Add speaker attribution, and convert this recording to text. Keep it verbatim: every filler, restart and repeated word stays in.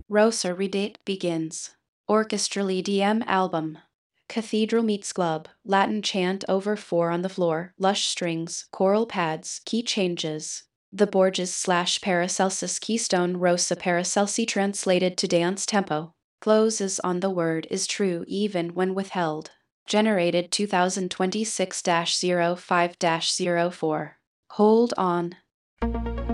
Speaker 1: Rosa Redate begins. Orchestral E D M album. Cathedral meets club, Latin chant over four on the floor, lush strings, choral pads, key changes. The Borges slash Paracelsus Keystone Rosa Paracelsi translated to dance tempo. Closes on the word is true even when withheld. Generated twenty twenty-six dash zero five dash zero four. Hold on.